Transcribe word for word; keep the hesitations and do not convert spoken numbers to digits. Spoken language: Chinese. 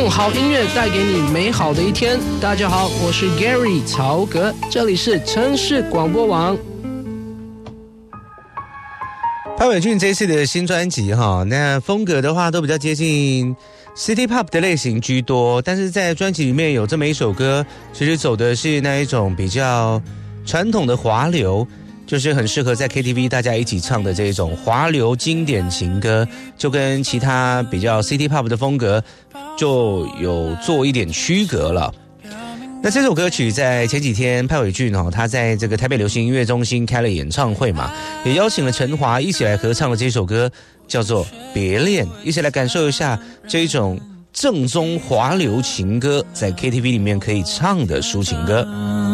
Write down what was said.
用好音乐带给你美好的一天。大家好，我是 Gary 曹格，这里是城市广播网。 潘伟俊这次的新专辑哈，那风格的话都比较接近 City Pop 的类型居多，但是在专辑里面有这么一首歌，其实走的是那一种比较传统的华流，就是很适合在 K T V 大家一起唱的这种华流经典情歌，就跟其他比较 City Pop 的风格就有做一点区隔了。那这首歌曲在前几天潘伟俊、哦、他在这个台北流行音乐中心开了演唱会嘛，也邀请了陈华一起来合唱了这首歌，叫做《别恋》，一起来感受一下这一种正宗华流情歌在 K T V 里面可以唱的抒情歌。